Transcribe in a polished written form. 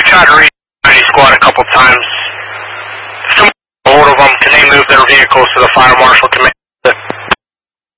tried to reach the squad a couple times. Some hold of them. Can they move their vehicles so the fire marshal can